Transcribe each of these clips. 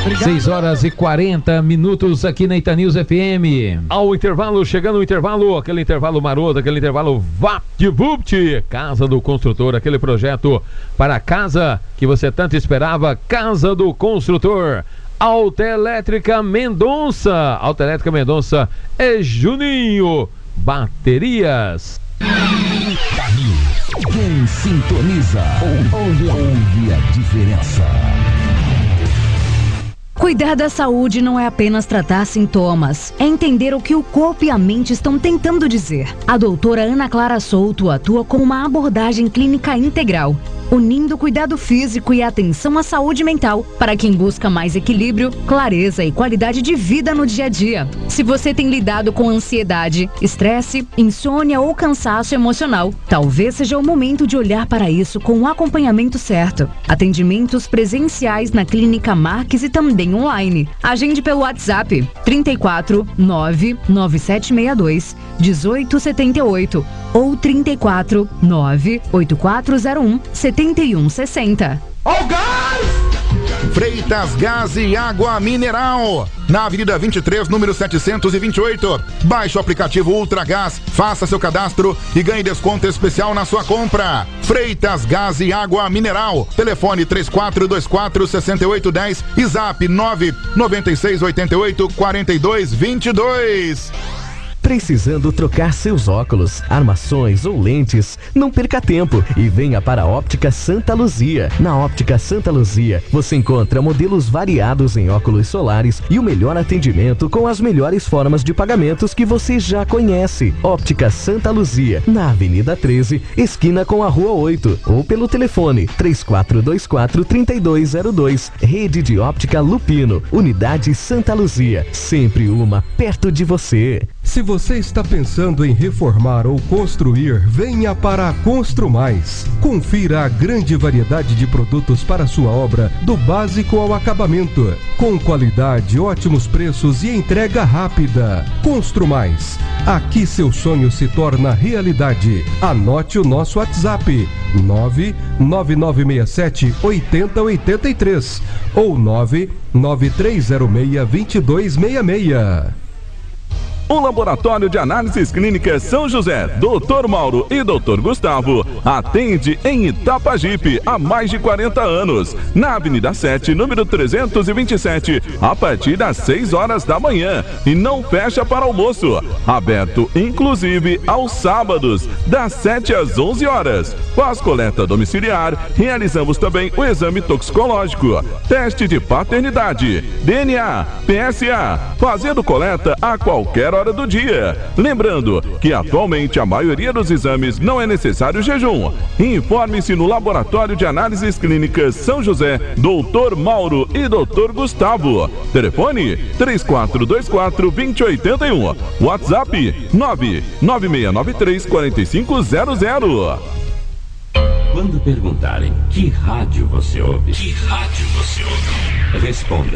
Obrigado. 6 horas e 40 minutos aqui na Itanews FM. Ao intervalo, chegando o intervalo, aquele intervalo maroto, aquele intervalo VaptVupt, Casa do Construtor, aquele projeto para a casa que você tanto esperava, Casa do Construtor. Autoelétrica Mendonça. Autoelétrica Mendonça é Juninho Baterias. Quem sintoniza ouve a diferença. Cuidar da saúde não é apenas tratar sintomas, é entender o que o corpo e a mente estão tentando dizer. A doutora Ana Clara Souto atua com uma abordagem clínica integral, unindo cuidado físico e atenção à saúde mental para quem busca mais equilíbrio, clareza e qualidade de vida no dia a dia. Se você tem lidado com ansiedade, estresse, insônia ou cansaço emocional, talvez seja o momento de olhar para isso com o acompanhamento certo. Atendimentos presenciais na Clínica Marques e também online. Agende pelo WhatsApp 34 99762 1878 ou 34 98401 7160. Ó o gás! Freitas Gás e Água Mineral, na Avenida 23, número 728. Baixe o aplicativo Ultragás, faça seu cadastro e ganhe desconto especial na sua compra. Freitas Gás e Água Mineral, telefone 3424-6810 e zap 99688-4222. Precisando trocar seus óculos, armações ou lentes? Não perca tempo e venha para a Óptica Santa Luzia. Na Óptica Santa Luzia, você encontra modelos variados em óculos solares e o melhor atendimento com as melhores formas de pagamentos que você já conhece. Óptica Santa Luzia, na Avenida 13, esquina com a Rua 8, ou pelo telefone 3424-3202. Rede de Óptica Lupino, Unidade Santa Luzia, sempre uma perto de você. Se você está pensando em reformar ou construir, venha para a Constru Mais. Confira a grande variedade de produtos para sua obra, do básico ao acabamento, com qualidade, ótimos preços e entrega rápida. Constru Mais. Aqui seu sonho se torna realidade. Anote o nosso WhatsApp 99967 8083 ou 99306-2266. O Laboratório de Análises Clínicas São José, Dr. Mauro e Dr. Gustavo, atende em Itapajipe há mais de 40 anos, na Avenida 7, número 327, a partir das 6 horas da manhã, e não fecha para almoço, aberto inclusive aos sábados, das 7 às 11 horas. Faz coleta domiciliar, realizamos também o exame toxicológico, teste de paternidade, DNA, PSA, fazendo coleta a qualquer hora do dia. Lembrando que atualmente a maioria dos exames não é necessário jejum. Informe-se no Laboratório de Análises Clínicas São José, Dr. Mauro e Dr. Gustavo. Telefone 3424-2081. WhatsApp 99693-4500. Quando perguntarem que rádio você ouve, responda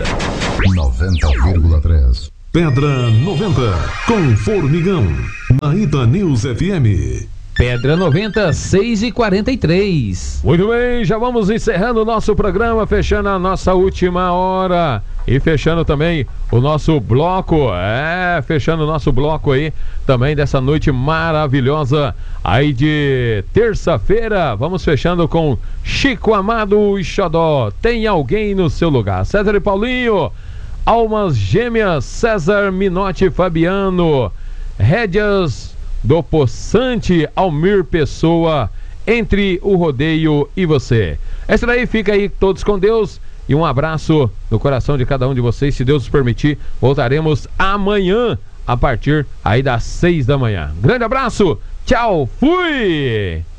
90,3. Pedra 90, com Formigão, na Itanews FM. Pedra 90, 6h43. Muito bem, já vamos encerrando o nosso programa, fechando a nossa última hora e fechando também o nosso bloco. Fechando o nosso bloco aí também dessa noite maravilhosa aí de terça-feira. Vamos fechando com Chico Amado e Xodó, Tem Alguém no Seu Lugar. César e Paulinho, Almas Gêmeas, César Minotti Fabiano, Rédeas do Poçante, Almir Pessoa, Entre o Rodeio e Você. Essa daí fica aí todos com Deus e um abraço no coração de cada um de vocês. Se Deus nos permitir, voltaremos amanhã a partir aí das 6 da manhã. Grande abraço, tchau, fui!